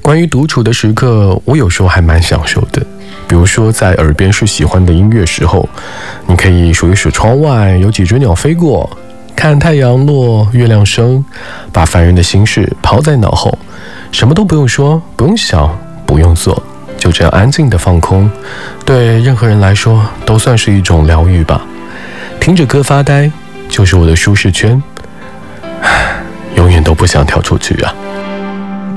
关于独处的时刻，我有时候还蛮享受的。比如说在耳边是喜欢的音乐时候，你可以数一数窗外有几只鸟飞过，看太阳落月亮升，把烦人的心事抛在脑后，什么都不用说，不用想，不用做，就这样安静的放空，对任何人来说都算是一种疗愈吧。听着歌发呆就是我的舒适圈，永远都不想跳出去啊。